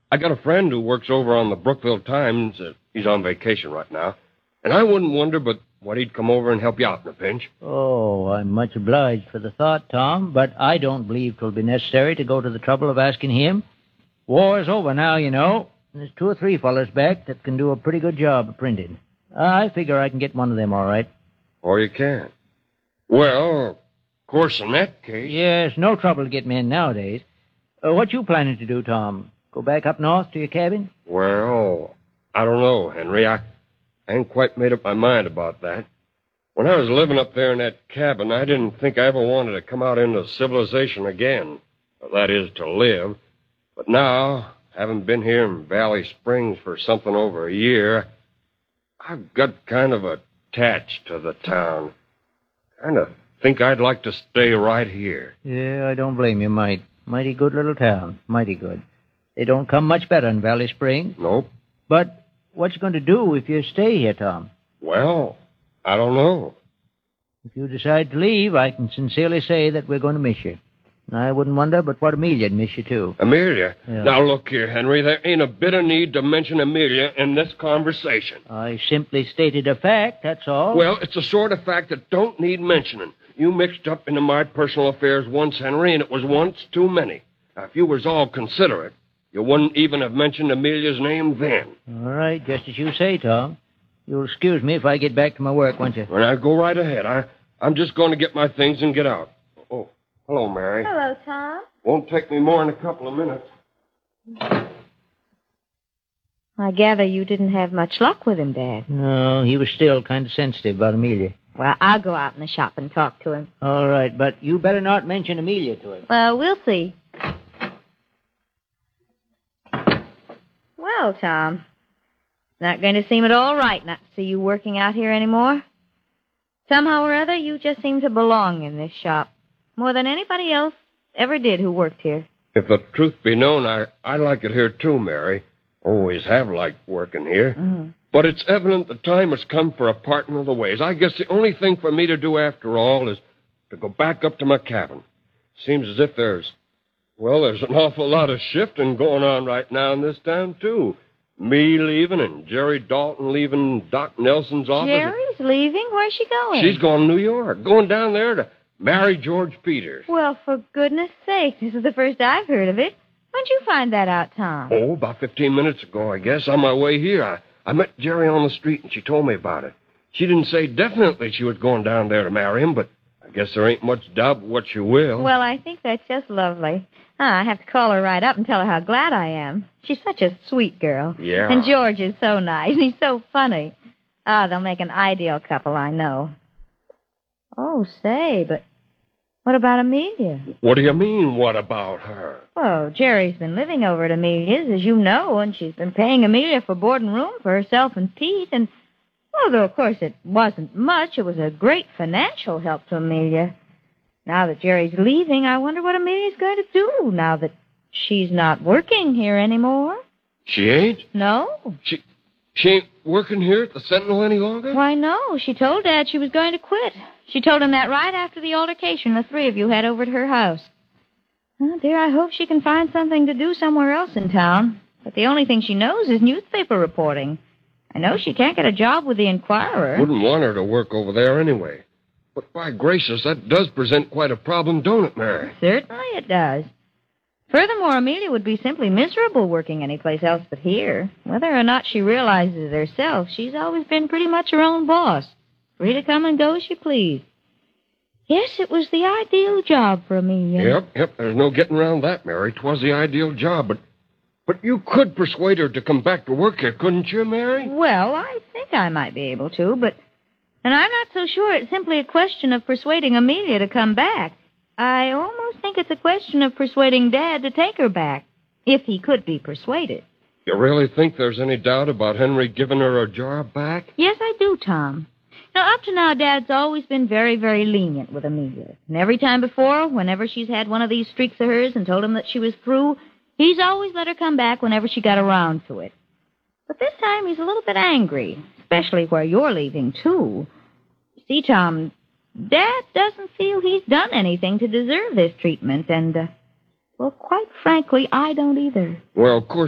I got a friend who works over on the Brookville Times. He's on vacation right now. And I wouldn't wonder but what he'd come over and help you out in a pinch. Oh, I'm much obliged for the thought, Tom, but I don't believe it'll be necessary to go to the trouble of asking him. War's over now, you know. There's 2 or 3 fellas back that can do a pretty good job of printing. I figure I can get one of them all right. Or you can. Well, of course, in that case... Yes, no trouble to get men nowadays. What you planning to do, Tom? Go back up north to your cabin? Well, I don't know, Henry. I ain't quite made up my mind about that. When I was living up there in that cabin, I didn't think I ever wanted to come out into civilization again. Well, that is, to live. But now, having been here in Valley Springs for something over a year, I've got kind of attached to the town. Kind of think I'd like to stay right here. Yeah, I don't blame you, mate. Mighty good little town. Mighty good. They don't come much better in Valley Springs. Nope. But what you going to do if you stay here, Tom? Well, I don't know. If you decide to leave, I can sincerely say that we're going to miss you. I wouldn't wonder but what Amelia'd miss you, too. Amelia? Yeah. Now, look here, Henry. There ain't a bit of need to mention Amelia in this conversation. I simply stated a fact, that's all. Well, it's a sort of fact that don't need mentioning. You mixed up into my personal affairs once, Henry, and it was once too many. Now, if you was all considerate, you wouldn't even have mentioned Amelia's name then. All right, just as you say, Tom. You'll excuse me if I get back to my work, won't you? Well, now, go right ahead. I'm just going to get my things and get out. Oh, hello, Mary. Hello, Tom. Won't take me more than a couple of minutes. I gather you didn't have much luck with him, Dad. No, he was still kind of sensitive about Amelia. Well, I'll go out in the shop and talk to him. All right, but you better not mention Amelia to him. Well, we'll see. Well, Tom, not going to seem at all right not to see you working out here anymore. Somehow or other, you just seem to belong in this shop more than anybody else ever did who worked here. If the truth be known, I like it here too, Mary. Always have liked working here. Mm-hmm. But it's evident the time has come for a parting of the ways. I guess the only thing for me to do after all is to go back up to my cabin. Seems as if there's an awful lot of shifting going on right now in this town, too. Me leaving and Jerry Dalton leaving Doc Nelson's office. Jerry's leaving? Where's she going? She's going to New York, going down there to marry George Peters. Well, for goodness sake, this is the first I've heard of it. When'd you find that out, Tom? Oh, about 15 minutes ago, I guess. On my way here, I met Jerry on the street, and she told me about it. She didn't say definitely she was going down there to marry him, but I guess there ain't much doubt what she will. Well, I think that's just lovely. I have to call her right up and tell her how glad I am. She's such a sweet girl. Yeah. And George is so nice, and he's so funny. They'll make an ideal couple, I know. Oh, say, but what about Amelia? What do you mean, what about her? Well, Jerry's been living over at Amelia's, as you know, and she's been paying Amelia for board and room for herself and Pete, and, although, of course, it wasn't much, it was a great financial help to Amelia. Now that Jerry's leaving, I wonder what Amelia's going to do now that she's not working here anymore. She ain't? No. She ain't working here at the Sentinel any longer? Why, no. She told Dad she was going to quit. She told him that right after the altercation the 3 of you had over at her house. Oh, dear, I hope she can find something to do somewhere else in town. But the only thing she knows is newspaper reporting. I know she can't get a job with the Enquirer. Wouldn't want her to work over there anyway. But by gracious, that does present quite a problem, don't it, Mary? Certainly it does. Furthermore, Amelia would be simply miserable working anyplace else but here. Whether or not she realizes it herself, she's always been pretty much her own boss. Free to come and go as she pleased. Yes, it was the ideal job for Amelia. Yep, there's no getting around that, Mary. 'Twas the ideal job, but you could persuade her to come back to work here, couldn't you, Mary? Well, I think I might be able to, and I'm not so sure it's simply a question of persuading Amelia to come back. I almost think it's a question of persuading Dad to take her back, if he could be persuaded. You really think there's any doubt about Henry giving her a job back? Yes, I do, Tom. Now, up to now, Dad's always been very, very lenient with Amelia. And every time before, whenever she's had one of these streaks of hers and told him that she was through, he's always let her come back whenever she got around to it. But this time he's a little bit angry, especially where you're leaving, too. You see, Tom, Dad doesn't feel he's done anything to deserve this treatment, and, well, quite frankly, I don't either. Well, of course,